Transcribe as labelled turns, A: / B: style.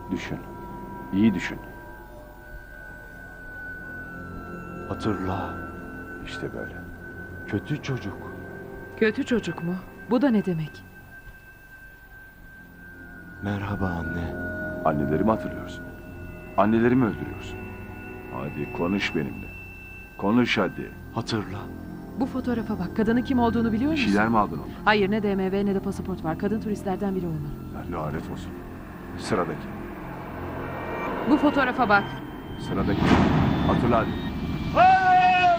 A: Düşün. İyi düşün. Hatırla. İşte böyle. Kötü çocuk.
B: Kötü çocuk mu? Bu da ne demek?
C: Merhaba anne.
A: Annelerimi hatırlıyorsun. Annelerimi öldürüyorsun. Hadi konuş benimle. Konuş hadi.
C: Hatırla.
B: Bu fotoğrafa bak. Kadının kim olduğunu biliyor
A: Bir
B: musun?
A: şeyler mi aldın ondan?
B: Hayır, ne DMV ne de pasaport var. Kadın turistlerden biri olmalı.
A: Lanet olsun. Sıradaki.
B: Bu fotoğrafa bak.
A: Sıradaki. Hatırla hadi.